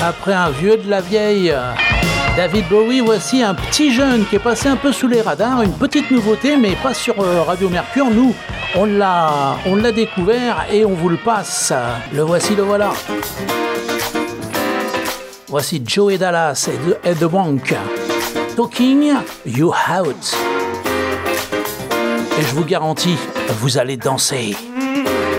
Après un vieux de la vieille, David Bowie, voici un petit jeune qui est passé un peu sous les radars, une petite nouveauté, mais pas sur Radio Mercure. Nous, on l'a découvert et on vous le passe. Le voici, le voilà. Voici Joey Dallas et The Bank. Talking You Out. Et je vous garantis, vous allez danser.